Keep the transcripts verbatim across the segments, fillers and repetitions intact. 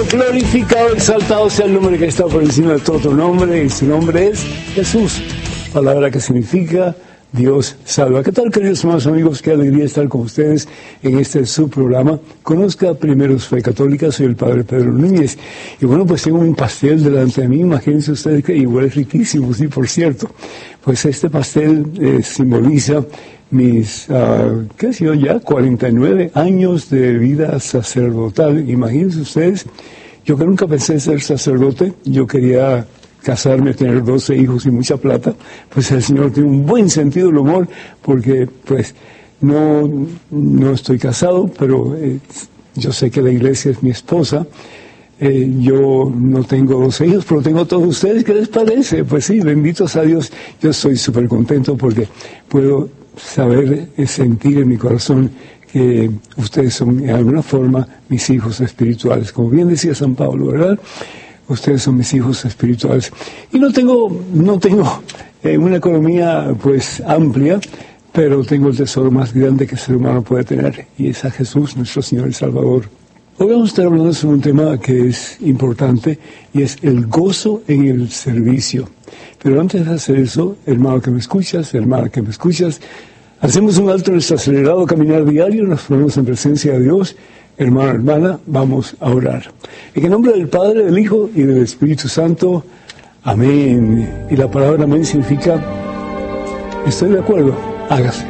glorificado, exaltado sea el nombre que está por encima de todo otro nombre, y su nombre es Jesús, palabra que significa Dios salva. ¿Qué tal, queridos hermanos amigos? Qué alegría estar con ustedes en este su programa. Conozca primero su fe católica. Soy el padre Pedro Núñez. Y bueno, pues tengo un pastel delante de mí. Imagínense ustedes que igual es riquísimo, sí, por cierto. Pues este pastel eh, simboliza mis, uh, qué sé yo ya, cuarenta y nueve años de vida sacerdotal. Imagínense ustedes, yo que nunca pensé ser sacerdote, yo quería casarme, tener doce hijos y mucha plata. Pues el Señor tiene un buen sentido del humor, porque pues no, no estoy casado, pero eh, yo sé que la iglesia es mi esposa. Eh, yo no tengo doce hijos, pero tengo todos ustedes. ¿Qué les parece? Pues sí, benditos a Dios. Yo estoy súper contento porque puedo saber, sentir en mi corazón que ustedes son de alguna forma mis hijos espirituales. Como bien decía San Pablo, ¿verdad? Ustedes son mis hijos espirituales. Y no tengo, no tengo eh, una economía pues amplia, pero tengo el tesoro más grande que el ser humano puede tener, y es a Jesús, nuestro Señor y Salvador. Hoy vamos a estar hablando sobre un tema que es importante, y es el gozo en el servicio. Pero antes de hacer eso, hermano que me escuchas, hermana que me escuchas, hacemos un alto en nuestro acelerado caminar diario, nos ponemos en presencia de Dios. Hermano, hermana, vamos a orar. En el nombre del Padre, del Hijo y del Espíritu Santo. Amén. Y la palabra amén significa, estoy de acuerdo, hágase.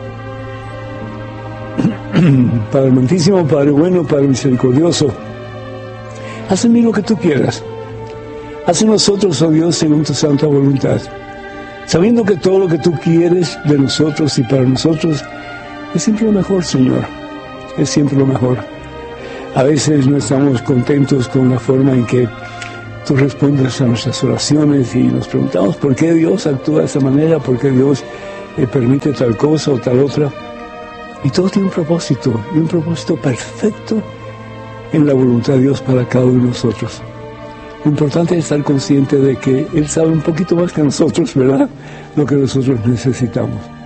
Padre amantísimo, Padre bueno, Padre misericordioso, haz en mí lo que tú quieras. Haz en nosotros, oh Dios, según tu santa voluntad, sabiendo que todo lo que tú quieres de nosotros y para nosotros es siempre lo mejor, Señor. Es siempre lo mejor. A veces no estamos contentos con la forma en que tú respondes a nuestras oraciones, y nos preguntamos por qué Dios actúa de esa manera, por qué Dios eh, permite tal cosa o tal otra. Y todo tiene un propósito, y un propósito perfecto en la voluntad de Dios para cada uno de nosotros. Lo importante es estar consciente de que Él sabe un poquito más que nosotros, ¿verdad?, lo que nosotros necesitamos.